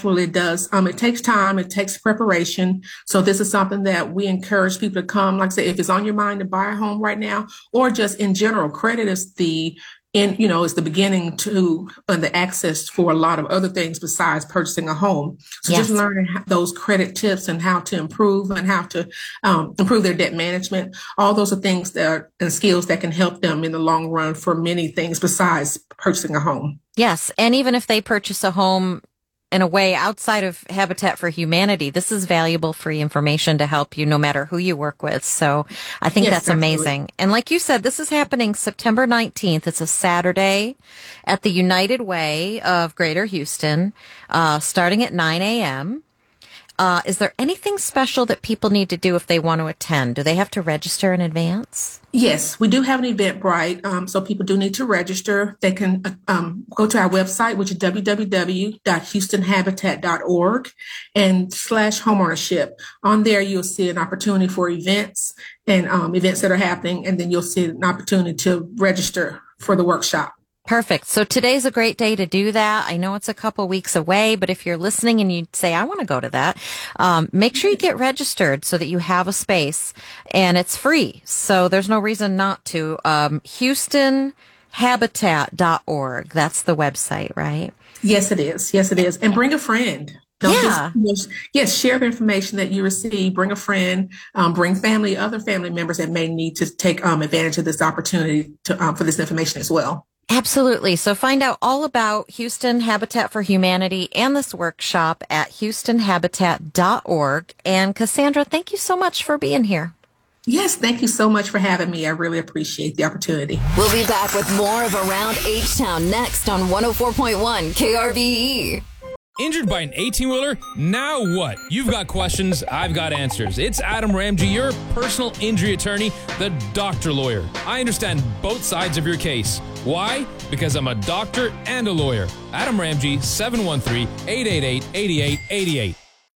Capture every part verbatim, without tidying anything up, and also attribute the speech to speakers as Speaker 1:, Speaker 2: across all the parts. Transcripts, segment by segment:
Speaker 1: absolutely does. Um, it takes time. It takes preparation. So this is something that we encourage people to come. Like I say, if it's on your mind to buy a home right now, or just in general, credit is the in, you know, is the beginning to uh, the access for a lot of other things besides purchasing a home. So
Speaker 2: Yes.
Speaker 1: just learning how, those credit tips and how to improve and how to um, improve their debt management. All those are things that are, and skills that can help them in the long run for many things besides purchasing a home.
Speaker 2: Yes. And even if they purchase a home in a way outside of Habitat for Humanity, this is valuable free information to help you no matter who you work with. So I think
Speaker 1: Yes,
Speaker 2: that's
Speaker 1: absolutely.
Speaker 2: amazing. And like you said, this is happening September nineteenth. It's a Saturday at the United Way of Greater Houston, uh, starting at nine a.m. Uh, is there anything special that people need to do if they want to attend? Do they have to register in advance?
Speaker 1: Yes, we do have an Eventbrite, um, so people do need to register. They can um, go to our website, which is w w w dot houston habitat dot org and slash homeownership. On there, you'll see an opportunity for events and um, events that are happening, and then you'll see an opportunity to register for the workshop.
Speaker 2: Perfect. So today's a great day to do that. I know it's a couple weeks away, but if you're listening and you say, I want to go to that, um, make sure you get registered so that you have a space, and it's free. So there's no reason not to. Um, houston habitat dot org. That's the website, right?
Speaker 1: Yes, it is. Yes, it is. And bring a friend. Don't
Speaker 2: Yeah.
Speaker 1: just, yes, share the information that you receive. Bring a friend, um, bring family, other family members that may need to take um, advantage of this opportunity to um, for this information as well.
Speaker 2: Absolutely. So find out all about Houston Habitat for Humanity and this workshop at houston habitat dot org. And Cassandra, thank you so much for being here.
Speaker 1: Yes, thank you so much for having me. I really appreciate the opportunity.
Speaker 3: We'll be back with more of Around H-Town next on one oh four point one K R V E.
Speaker 4: Injured by an eighteen-wheeler? Now what? You've got questions, I've got answers. It's Adam Ramsey, your personal injury attorney, the doctor lawyer. I understand both sides of your case. Why? Because I'm a doctor and a lawyer. Adam Ramsey, seven one three, eight eight eight, eight eight eight eight.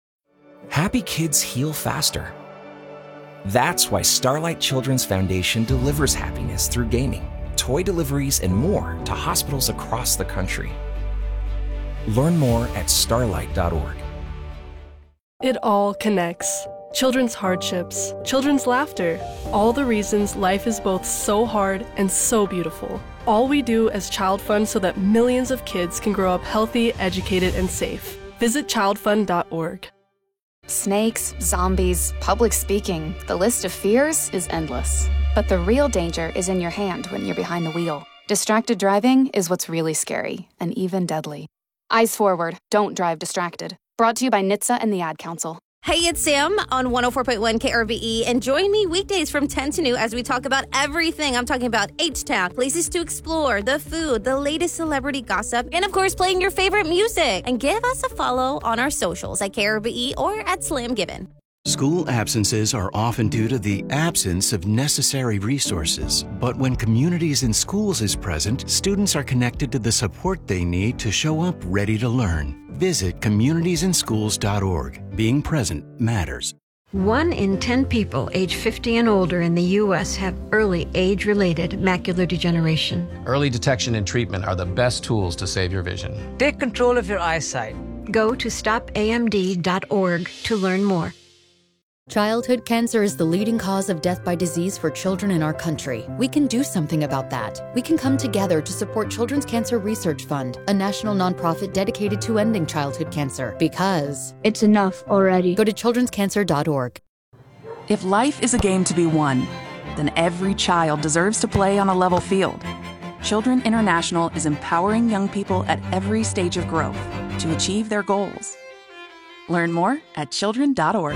Speaker 5: Happy kids heal faster. That's why Starlight Children's Foundation delivers happiness through gaming, toy deliveries, and more to hospitals across the country. Learn more at starlight dot org.
Speaker 6: It all connects. Children's hardships, children's laughter, all the reasons life is both so hard and so beautiful. All we do as Child Fund so that millions of kids can grow up healthy, educated, and safe. Visit child fund dot org.
Speaker 7: Snakes, zombies, public speaking, the list of fears is endless. But the real danger is in your hand when you're behind the wheel. Distracted driving is what's really scary and even deadly. Eyes forward, don't drive distracted. Brought to you by N H T S A and the Ad Council.
Speaker 8: Hey, it's Sam on one oh four point one K R V E, and join me weekdays from ten to noon as we talk about everything. I'm talking about H-Town, places to explore, the food, the latest celebrity gossip, and of course, playing your favorite music. And give us a follow on our socials at K R V E or at Slam Given.
Speaker 9: School absences are often due to the absence of necessary resources. But when Communities in Schools is present, students are connected to the support they need to show up ready to learn. Visit communities in schools dot org. Being present matters.
Speaker 10: One in ten people age fifty and older in the U S have early age-related macular degeneration.
Speaker 11: Early detection and treatment are the best tools to save your vision.
Speaker 12: Take control of your eyesight.
Speaker 10: Go to stop A M D dot org to learn more.
Speaker 13: Childhood cancer is the leading cause of death by disease for children in our country. We can do something about that. We can come together to support Children's Cancer Research Fund, a national nonprofit dedicated to ending childhood cancer, because
Speaker 14: it's enough already.
Speaker 13: Go to children's cancer dot org.
Speaker 15: If life is a game to be won, then every child deserves to play on a level field. Children International is empowering young people at every stage of growth to achieve their goals. Learn more at children dot org.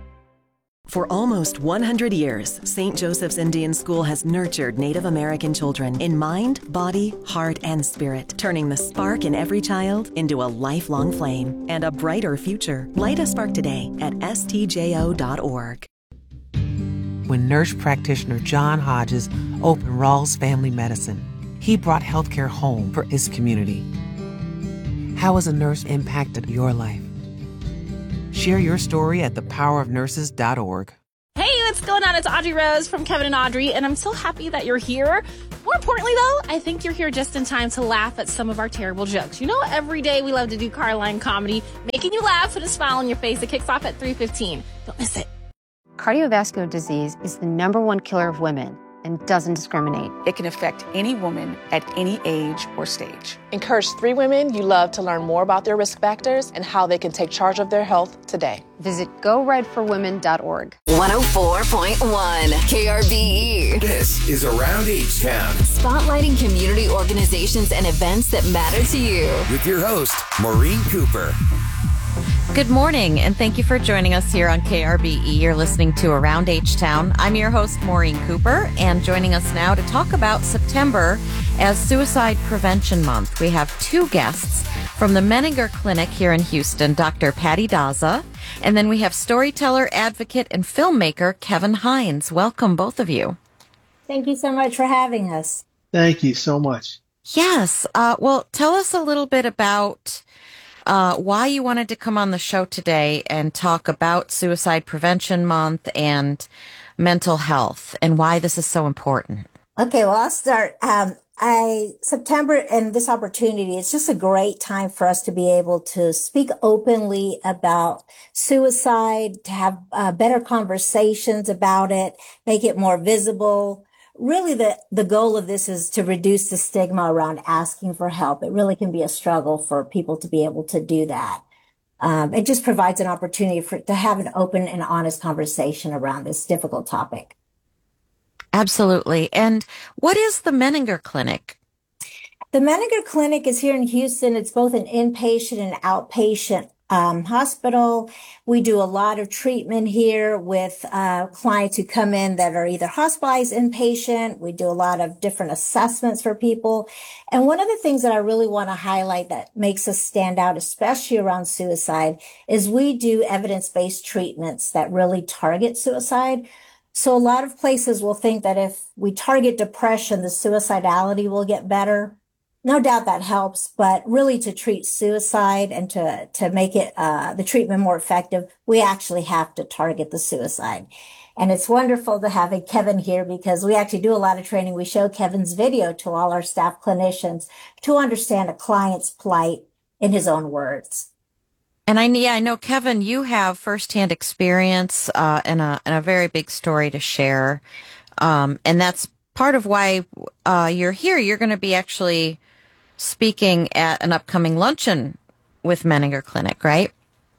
Speaker 16: For almost one hundred years, Saint Joseph's Indian School has nurtured Native American children in mind, body, heart, and spirit, turning the spark in every child into a lifelong flame and a brighter future. Light a spark today at S T J O dot org.
Speaker 17: When nurse practitioner John Hodges opened Rawls Family Medicine, he brought healthcare home for his community. How has a nurse impacted your life? Share your story at the power of nurses dot org.
Speaker 18: Hey, what's going on? It's Audrey Rose from Kevin and Audrey, and I'm so happy that you're here. What
Speaker 12: More importantly, though, I think you're here just in time to laugh at some of our terrible jokes. You know, every day we love to do Carline comedy, making you laugh with a smile on your face. It kicks off at three fifteen. Don't miss it.
Speaker 14: Cardiovascular disease is the number one killer of women and doesn't discriminate.
Speaker 15: It can affect any woman at any age or stage.
Speaker 18: Encourage three women you love to learn more about their risk factors and how they can take charge of their health today.
Speaker 14: Visit go red for women dot org.
Speaker 3: one oh four point one K R B E.
Speaker 19: This is Around H-Town.
Speaker 3: Spotlighting community organizations and events that matter to you.
Speaker 19: With your host, Maureen Cooper.
Speaker 2: Good morning, and thank you for joining us here on K R B E. You're listening to Around H-Town. I'm your host, Maureen Cooper, and joining us now to talk about September as Suicide Prevention Month, we have two guests from the Menninger Clinic here in Houston, Doctor Patty Daza, and then we have storyteller, advocate, and filmmaker Kevin Hines. Welcome, both of you.
Speaker 20: Thank you so much for having us.
Speaker 21: Thank you so much.
Speaker 2: Yes. Uh, well, tell us a little bit about Uh, why you wanted to come on the show today and talk about Suicide Prevention Month and mental health and why this is so important.
Speaker 20: Okay, well, I'll start. Um, I September and this opportunity, it's just a great time for us to be able to speak openly about suicide, to have uh, better conversations about it, make it more visible. Really, the, the goal of this is to reduce the stigma around asking for help. It really can be a struggle for people to be able to do that. Um, it just provides an opportunity for to have an open and honest conversation around this difficult topic.
Speaker 2: Absolutely. And what is the Menninger Clinic?
Speaker 20: The Menninger Clinic is here in Houston. It's both an inpatient and outpatient Um, hospital. We do a lot of treatment here with uh, clients who come in that are either hospitalized, inpatient. We do a lot of different assessments for people. And one of the things that I really want to highlight that makes us stand out, especially around suicide, is we do evidence-based treatments that really target suicide. So a lot of places will think that if we target depression, the suicidality will get better. No doubt that helps, but really to treat suicide and to, to make it, uh, the treatment more effective, we actually have to target the suicide. And it's wonderful to have a Kevin here because we actually do a lot of training. We show Kevin's video to all our staff clinicians to understand a client's plight in his own words.
Speaker 2: And I, yeah, I know, Kevin, you have firsthand experience, uh, and a, and a very big story to share. Um, and that's part of why, uh, you're here. You're going to be actually speaking at an upcoming luncheon with Menninger Clinic, right?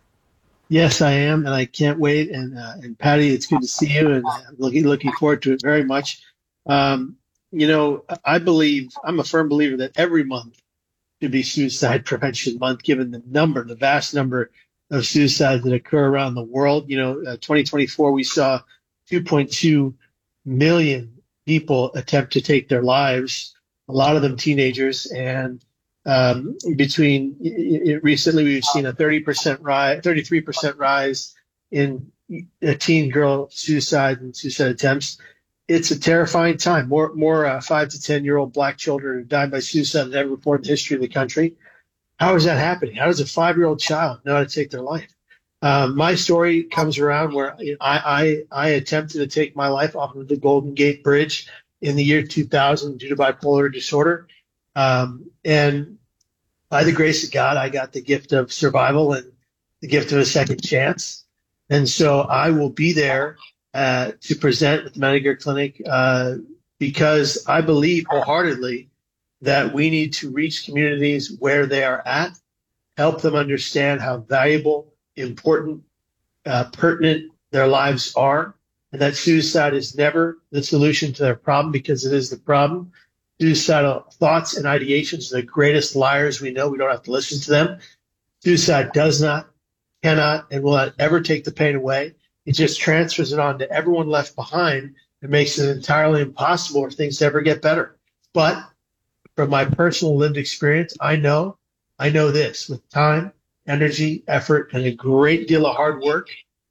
Speaker 21: Yes, I am, and I can't wait. And uh, and Patty, it's good to see you, and I'm looking looking forward to it very much. Um, you know, I believe I'm a firm believer that every month should be Suicide Prevention Month, given the number, the vast number of suicides that occur around the world. You know, uh, twenty twenty-four we saw two point two million people attempt to take their lives. A lot of them teenagers, and um, between it, it, recently we've seen a thirty percent rise, thirty-three percent rise in a teen girl suicide and suicide attempts. It's a terrifying time. More, more uh, five to ten year old black children have died by suicide than ever before in the history of the country. How is that happening? How does a five year old child know how to take their life? Um, my story comes around where you know, I, I I attempted to take my life off of the Golden Gate Bridge in the year two thousand due to bipolar disorder. Um, and by the grace of God, I got the gift of survival and the gift of a second chance. And so I will be there uh, to present at the Menninger Clinic uh, because I believe wholeheartedly that we need to reach communities where they are at, help them understand how valuable, important, uh, pertinent their lives are, and that suicide is never the solution to their problem because it is the problem. Suicidal thoughts and ideations are the greatest liars we know. We don't have to listen to them. Suicide does not, cannot, and will not ever take the pain away. It just transfers it on to everyone left behind and makes it entirely impossible for things to ever get better. But from my personal lived experience, I know, I know this, with time, energy, effort, and a great deal of hard work,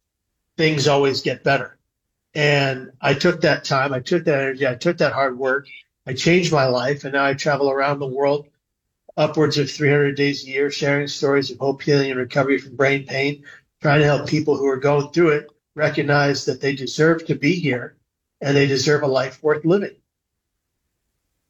Speaker 21: things always get better. And I took that time, I took that energy, I took that hard work, I changed my life, and now I travel around the world upwards of three hundred days a year, sharing stories of hope, healing, and recovery from brain pain, trying to help people who are going through it recognize that they deserve to be here and they deserve a life worth living.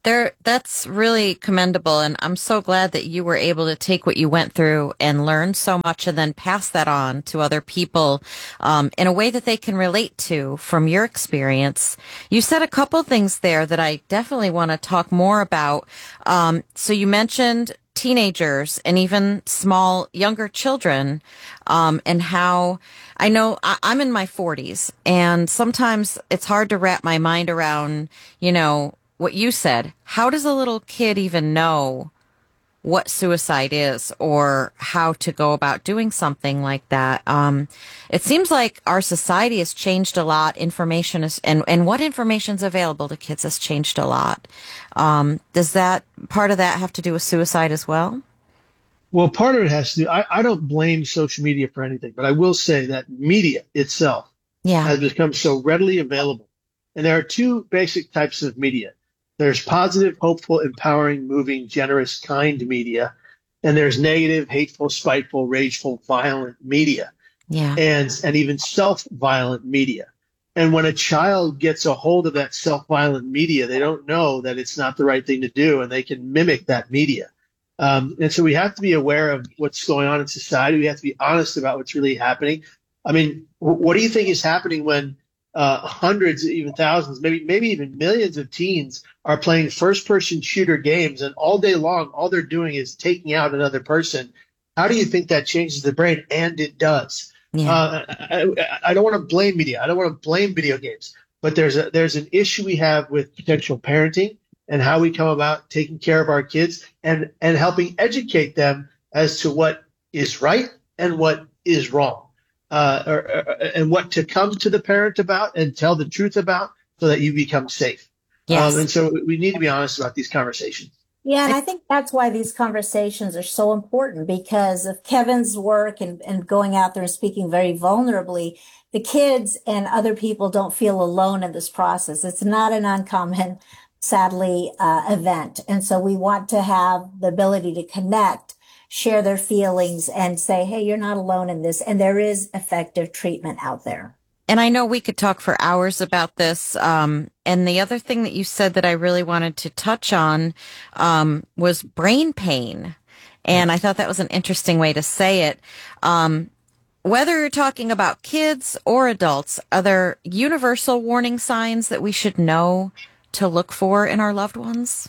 Speaker 2: There, that's really commendable, and I'm so glad that you were able to take what you went through and learn so much and then pass that on to other people um, in a way that they can relate to from your experience. You said a couple things there that I definitely want to talk more about. Um, so you mentioned teenagers and even small, younger children, um, and how I know I, I'm in my forties, and sometimes it's hard to wrap my mind around, you know, what you said. How does a little kid even know what suicide is or how to go about doing something like that? Um, it seems like our society has changed a lot. Information is, and, and what information is available to kids has changed a lot. Um, does that, part of that have to do with suicide as well?
Speaker 21: Well, part of it has to do, I, I don't blame social media for anything, but I will say that media itself
Speaker 2: yeah.
Speaker 21: has become so readily available. And there are two basic types of media. There's positive, hopeful, empowering, moving, generous, kind media. And there's negative, hateful, spiteful, rageful, violent media.
Speaker 2: Yeah.
Speaker 21: And, and even self-violent media. And when a child gets a hold of that self-violent media, they don't know that it's not the right thing to do, and they can mimic that media. Um, and so we have to be aware of what's going on in society. We have to be honest about what's really happening. I mean, what do you think is happening when uh, hundreds, even thousands, maybe maybe even millions of teens are playing first-person shooter games, and all day long, all they're doing is taking out another person? How do you think that changes the brain? And it does.
Speaker 2: Yeah.
Speaker 21: Uh, I, I don't want to blame media. I don't want to blame video games, but there's a, there's an issue we have with potential parenting and how we come about taking care of our kids and, and helping educate them as to what is right and what is wrong, uh, or, or, and what to come to the parent about and tell the truth about so that you become safe.
Speaker 2: Yes.
Speaker 21: Um, and so we need to be honest about these conversations.
Speaker 20: Yeah, and I think that's why these conversations are so important, because of Kevin's work and, and going out there and speaking very vulnerably, the kids and other people don't feel alone in this process. It's not an uncommon, sadly, uh, event. And so we want to have the ability to connect, share their feelings, and say, hey, you're not alone in this. And there is effective treatment out there.
Speaker 2: And I know we could talk for hours about this. Um, and the other thing that you said that I really wanted to touch on um, was brain pain. And I thought that was an interesting way to say it. Um, whether you're talking about kids or adults, are there universal warning signs that we should know to look for in our loved ones?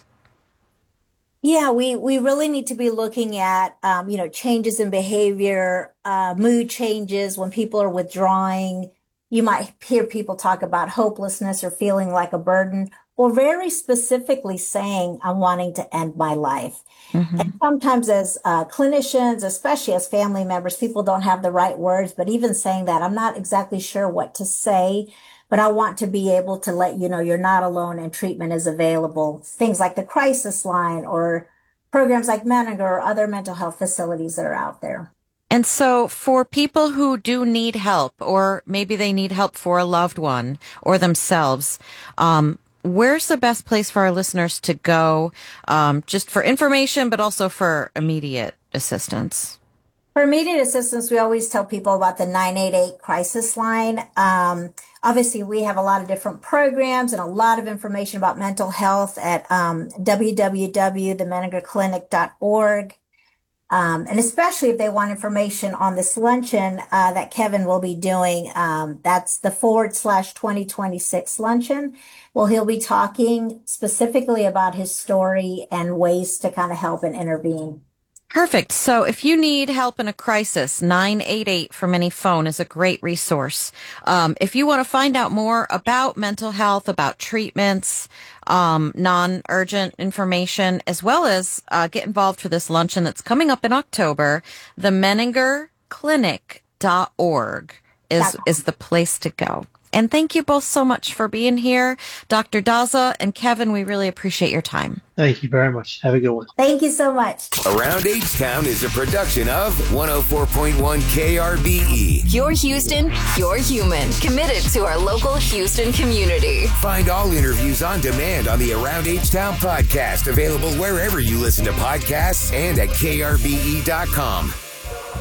Speaker 20: Yeah, we, we really need to be looking at, um, you know, changes in behavior, uh, mood changes when people are withdrawing. You might hear people talk about hopelessness or feeling like a burden, or very specifically saying, I'm wanting to end my life. Mm-hmm. And sometimes as uh, clinicians, especially as family members, people don't have the right words, but even saying that, I'm not exactly sure what to say, but I want to be able to let you know you're not alone and treatment is available. Things like the crisis line or programs like Menninger or other mental health facilities that are out there.
Speaker 2: And so for people who do need help, or maybe they need help for a loved one or themselves, um, where's the best place for our listeners to go, um, just for information, but also for immediate assistance?
Speaker 20: For immediate assistance, we always tell people about the nine eight eight crisis line. Um, obviously, we have a lot of different programs and a lot of information about mental health at um, w w w dot the menninger clinic dot org. Um, and especially if they want information on this luncheon uh, that Kevin will be doing, um, that's the forward slash twenty twenty-six luncheon. Well, he'll be talking specifically about his story and ways to kind of help and intervene.
Speaker 2: Perfect. So if you need help in a crisis, nine eight eight from any phone is a great resource. Um, if you want to find out more about mental health, about treatments, um, non-urgent information, as well as uh, get involved for this luncheon that's coming up in October, the menninger clinic dot org is, is the place to go. And thank you both so much for being here. Doctor Daza and Kevin, we really appreciate your time.
Speaker 21: Thank you very much. Have a good one.
Speaker 20: Thank you so much.
Speaker 19: Around H-Town is a production of one oh four point one K R B E.
Speaker 3: You're Houston, you're human. Committed to our local Houston community.
Speaker 19: Find all interviews on demand on the Around H-Town podcast, available wherever you listen to podcasts and at K R B E dot com.